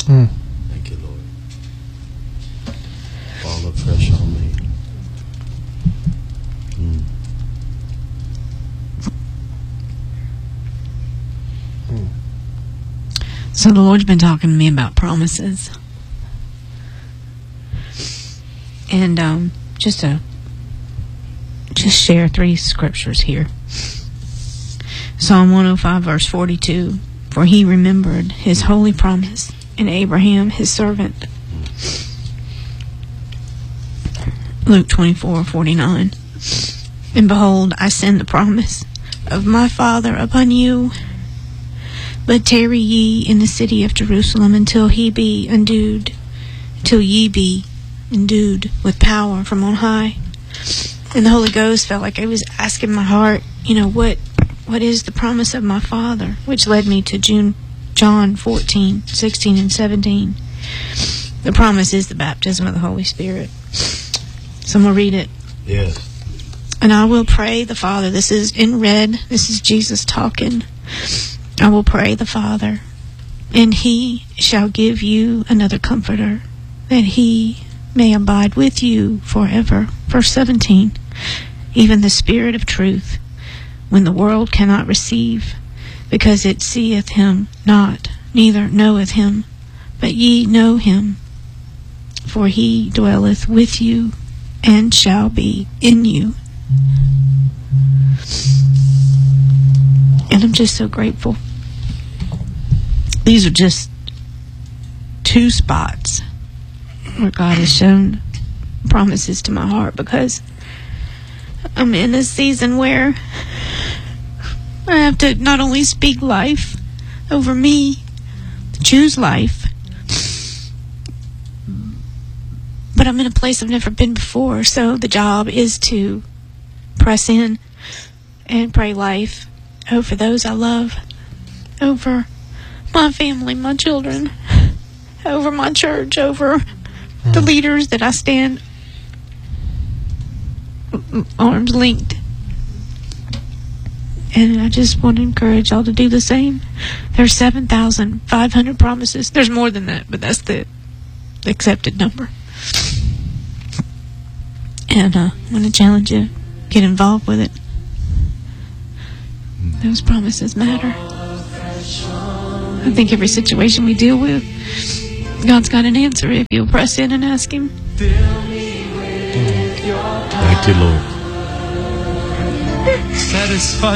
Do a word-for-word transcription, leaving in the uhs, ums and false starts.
Mm. Thank you, Lord. Fall afresh on me. Mm. Mm. So the Lord's been talking to me about promises. And um, just to just share three scriptures here. Psalm one oh five, verse forty-two. For he remembered his holy promise in Abraham, his servant. Luke twenty-four, forty-nine. And behold, I send the promise of my Father upon you. But tarry ye in the city of Jerusalem until he be endued, till ye be endued with power from on high. And the Holy Ghost felt like I was asking my heart, you know, what what is the promise of my Father? Which led me to June, John fourteen, sixteen, and seventeen. The promise is the baptism of the Holy Spirit. So I'm going to read it. Yes. And I will pray the Father. This is in red. This is Jesus talking. I will pray the Father, and he shall give you another comforter, that he may abide with you forever. Verse seventeen. Even the Spirit of truth, when the world cannot receive, because it seeth him not, neither knoweth him, but ye know him, for he dwelleth with you, and shall be in you. And I'm just so grateful. These are just two spots where God has shown promises to my heart, because I'm in a season where I have to not only speak life over me, to choose life, but I'm in a place I've never been before. So the job is to press in and pray life over those I love, over my family, my children, over my church, over mm. the leaders that I stand arms linked. And I just want to encourage y'all to do the same. There's seven thousand five hundred promises. There's more than that, but that's the accepted number. And uh, I want to challenge you, get involved with it. Those promises matter. I think every situation we deal with, God's got an answer if you'll press in and ask him. Thank you, Lord. Satisfy